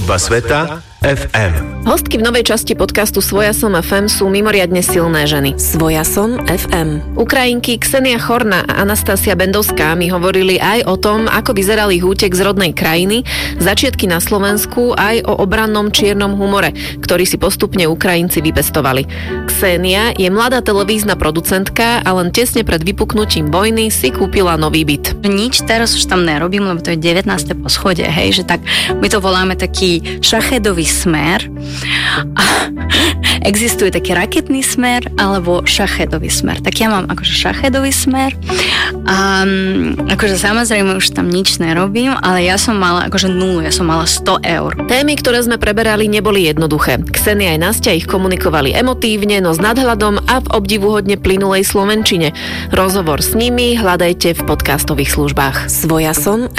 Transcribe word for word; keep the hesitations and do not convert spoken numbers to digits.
Hudba sveta ef em. Hostky v novej časti podcastu Svojasom ef em sú mimoriadne silné ženy. Svojasom ef em. Ukrajinky Ksenia Chorná a Anastasia Bendovská mi hovorili aj o tom, ako vyzeral ich útek z rodnej krajiny, začiatky na Slovensku, aj o obrannom čiernom humore, ktorý si postupne Ukrajinci vypestovali. Ksenia je mladá televízna producentka a len tesne pred vypuknutím vojny si kúpila nový byt. Nič teraz už tam nerobím, lebo to je devätnáste poschodie, hej, že tak my to voláme taký šachédový smer. Existuje taký raketný smer alebo šachédový smer. Tak ja mám akože šachédový smer a akože samozrejme už tam nič nerobím, ale ja som mala akože nulu, ja som mala sto eur. Témy, ktoré sme preberali, neboli jednoduché. Ksenia aj Nastia ich komunikovali emotívne, no s nadhľadom a v obdivuhodne plynulej slovenčine. Rozhovor s nimi hľadajte v podcastových službách. Svojasom